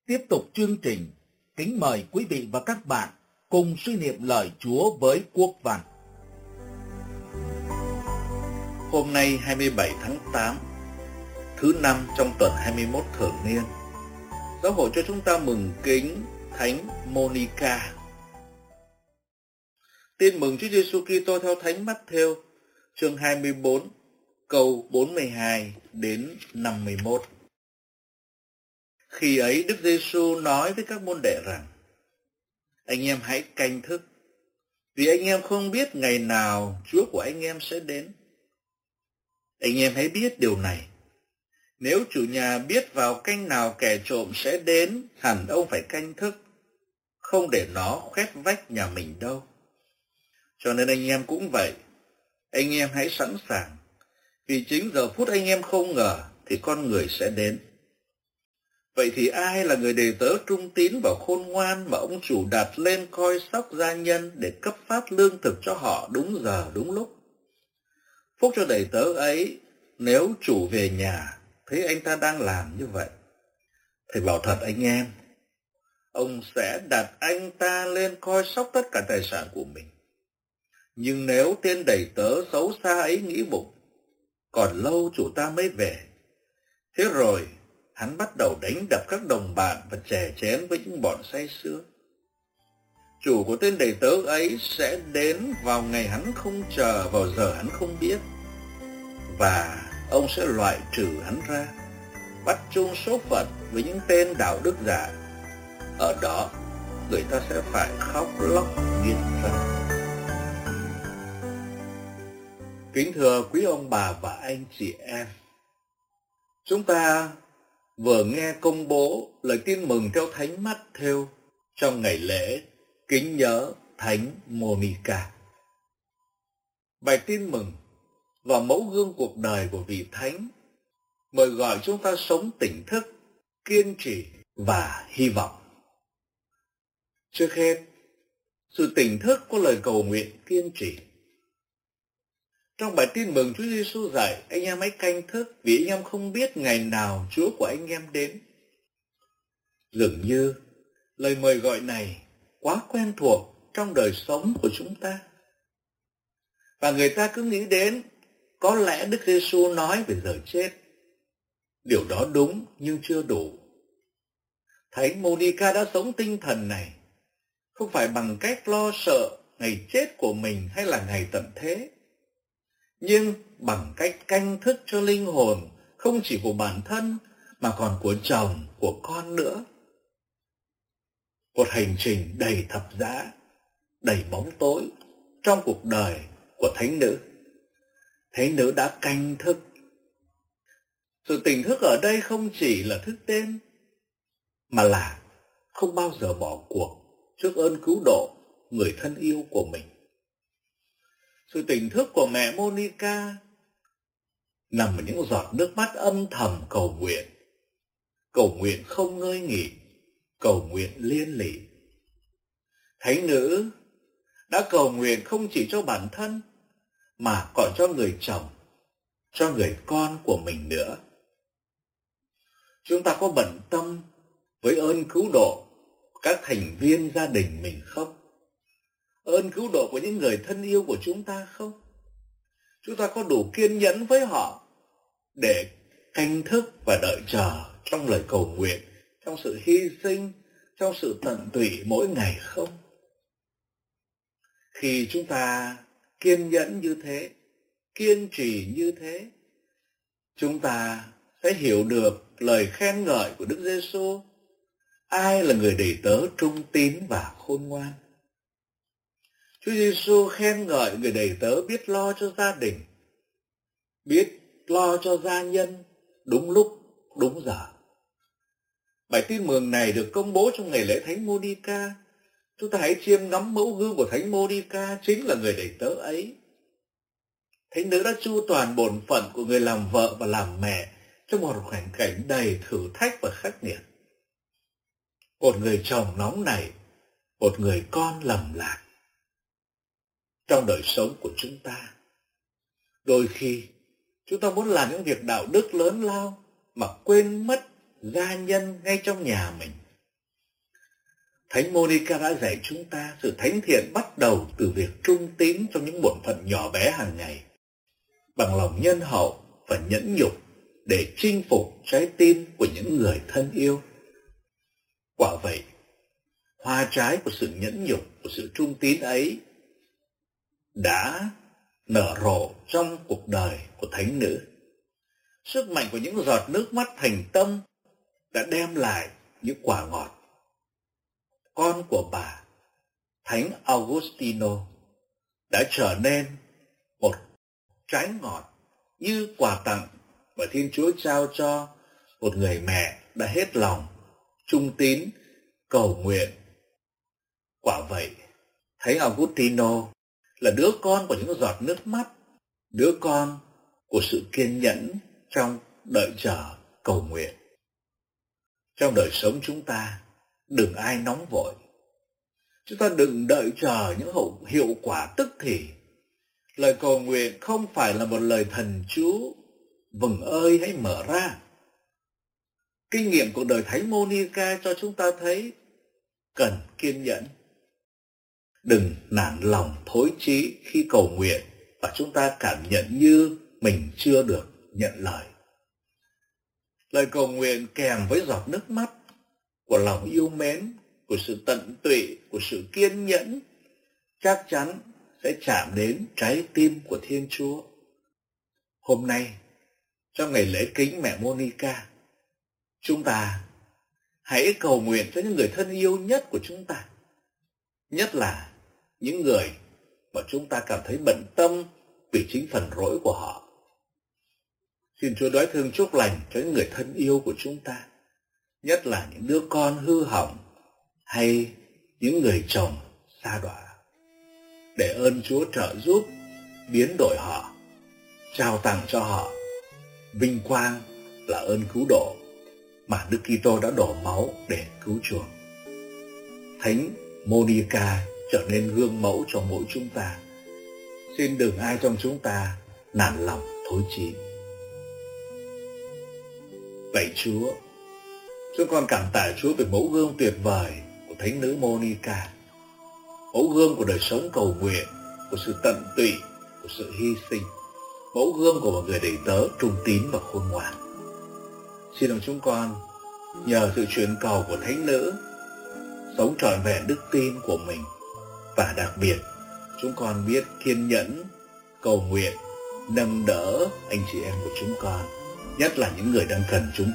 Tiếp tục chương trình, kính mời quý vị và các bạn cùng suy niệm lời Chúa với Quốc Văn. Hôm nay 27 tháng 8, thứ năm trong tuần 21 thường niên, giáo hội cho chúng ta mừng kính Thánh Monica. Tin mừng Chúa Giêsu Kitô theo Thánh Matthew, chương 24, câu 42 đến 51. Khi ấy Đức Giêsu nói với các môn đệ rằng: Anh em hãy canh thức, vì anh em không biết ngày nào Chúa của anh em sẽ đến. Anh em hãy biết điều này, nếu chủ nhà biết vào canh nào kẻ trộm sẽ đến, hẳn ông phải canh thức, không để nó khoét vách nhà mình đâu. Cho nên anh em cũng vậy, anh em hãy sẵn sàng, vì chính giờ phút anh em không ngờ thì con người sẽ đến. Vậy thì ai là người đầy tớ trung tín và khôn ngoan mà ông chủ đặt lên coi sóc gia nhân để cấp phát lương thực cho họ đúng giờ đúng lúc? Phúc cho đầy tớ ấy nếu chủ về nhà thấy anh ta đang làm như vậy. Thầy bảo thật anh em, ông sẽ đặt anh ta lên coi sóc tất cả tài sản của mình. Nhưng nếu tên đầy tớ xấu xa ấy nghĩ bụng, còn lâu chủ ta mới về, thế rồi hắn bắt đầu đánh đập các đồng bạn và chè chén với những bọn say sưa. Chủ của tên đầy tớ ấy sẽ đến vào ngày hắn không chờ, vào giờ hắn không biết, và ông sẽ loại trừ hắn ra, bắt chung số phận với những tên đạo đức giả. Ở đó người ta sẽ phải khóc lóc nghiến răng. Kính thưa quý ông bà và anh chị em, chúng ta vừa nghe công bố lời tin mừng theo Thánh Matthew trong ngày lễ kính nhớ Thánh Monica. Bài tin mừng và mẫu gương cuộc đời của vị Thánh mời gọi chúng ta sống tỉnh thức, kiên trì và hy vọng. Trước hết, sự tỉnh thức có lời cầu nguyện kiên trì. Trong bài tin mừng, Chúa Giêsu dạy anh em hãy canh thức, vì anh em không biết ngày nào Chúa của anh em đến. Dường như lời mời gọi này quá quen thuộc trong đời sống của chúng ta. Và người ta cứ nghĩ đến có lẽ Đức Giêsu nói về giờ chết. Điều đó đúng nhưng chưa đủ. Thánh Monica đã sống tinh thần này không phải bằng cách lo sợ ngày chết của mình hay là ngày tận thế, nhưng bằng cách canh thức cho linh hồn không chỉ của bản thân mà còn của chồng, của con nữa. Một hành trình đầy thập giá, đầy bóng tối trong cuộc đời của thánh nữ. Thánh nữ đã canh thức. Sự tỉnh thức ở đây không chỉ là thức đêm, mà là không bao giờ bỏ cuộc trước ơn cứu độ người thân yêu của mình. Sự tỉnh thức của mẹ Monica nằm ở những giọt nước mắt âm thầm cầu nguyện không ngơi nghỉ, cầu nguyện liên lỉ. Thánh nữ đã cầu nguyện không chỉ cho bản thân, mà còn cho người chồng, cho người con của mình nữa. Chúng ta có bận tâm với ơn cứu độ các thành viên gia đình mình không? Ơn cứu độ của những người thân yêu của chúng ta không? Chúng ta có đủ kiên nhẫn với họ để canh thức và đợi chờ trong lời cầu nguyện, trong sự hy sinh, trong sự tận tụy mỗi ngày không? Khi chúng ta kiên nhẫn như thế, kiên trì như thế, chúng ta sẽ hiểu được lời khen ngợi của Đức Giêsu: ai là người đầy tớ trung tín và khôn ngoan. Chúa Giêsu khen ngợi người đầy tớ biết lo cho gia đình, biết lo cho gia nhân đúng lúc, đúng giờ. Bài tin mừng này được công bố trong ngày lễ Thánh Monica. Chúng ta hãy chiêm ngắm mẫu gương của Thánh Monica, chính là người đầy tớ ấy. Thánh nữ đã chu toàn bổn phận của người làm vợ và làm mẹ trong một hoàn cảnh đầy thử thách và khắc nghiệt. Một người chồng nóng nảy, một người con lầm lạc. Trong đời sống của chúng ta, đôi khi chúng ta muốn làm những việc đạo đức lớn lao mà quên mất gia nhân ngay trong nhà mình. Thánh Monica đã dạy chúng ta sự thánh thiện bắt đầu từ việc trung tín trong những bổn phận nhỏ bé hàng ngày, bằng lòng nhân hậu và nhẫn nhục để chinh phục trái tim của những người thân yêu. Quả vậy, hoa trái của sự nhẫn nhục, của sự trung tín ấy đã nở rộ trong cuộc đời của thánh nữ. Sức mạnh của những giọt nước mắt thành tâm đã đem lại những quả ngọt. Con của bà, Thánh Augustino, đã trở nên một trái ngọt như quà tặng mà Thiên Chúa trao cho một người mẹ đã hết lòng, trung tín, cầu nguyện. Quả vậy, Thánh Augustino là đứa con của những giọt nước mắt, đứa con của sự kiên nhẫn trong đợi chờ cầu nguyện. Trong đời sống chúng ta, đừng ai nóng vội. Chúng ta đừng đợi chờ những hiệu quả tức thì. Lời cầu nguyện không phải là một lời thần chú, vừng ơi hãy mở ra. Kinh nghiệm cuộc đời Thánh Monica cho chúng ta thấy cần kiên nhẫn. Đừng nản lòng thối chí khi cầu nguyện và chúng ta cảm nhận như mình chưa được nhận lời. Lời cầu nguyện kèm với giọt nước mắt của lòng yêu mến, của sự tận tụy, của sự kiên nhẫn chắc chắn sẽ chạm đến trái tim của Thiên Chúa. Hôm nay, trong ngày lễ kính mẹ Monica, chúng ta hãy cầu nguyện cho những người thân yêu nhất của chúng ta, nhất là những người mà chúng ta cảm thấy bận tâm vì chính phần lỗi của họ. Xin Chúa đoái thương chúc lành cho những người thân yêu của chúng ta, nhất là những đứa con hư hỏng hay những người chồng sa đọa. Để ơn Chúa trợ giúp, biến đổi họ, trao tặng cho họ vinh quang là ơn cứu độ mà Đức Kitô đã đổ máu để cứu chuộc. Thánh Monica trở nên gương mẫu cho mỗi chúng ta. Xin đừng ai trong chúng ta nản lòng thối chí. Lạy Chúa, chúng con cảm tạ Chúa về mẫu gương tuyệt vời của Thánh nữ Monica, mẫu gương của đời sống cầu nguyện, của sự tận tụy, của sự hy sinh, mẫu gương của một người đầy tớ trung tín và khôn ngoan. Xin đồng chúng con nhờ sự truyền cầu của Thánh nữ sống trọn vẹn đức tin của mình, và đặc biệt chúng con biết kiên nhẫn cầu nguyện nâng đỡ anh chị em của chúng con, nhất là những người đang cần chúng